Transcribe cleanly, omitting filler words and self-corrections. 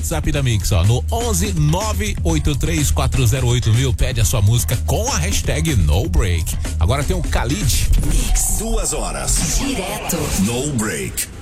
WhatsApp da Mix, ó, no 11 983408000. Pede a sua música com a hashtag No Break. Agora tem o Khalid. Mix. 2 horas. Direto. No Break.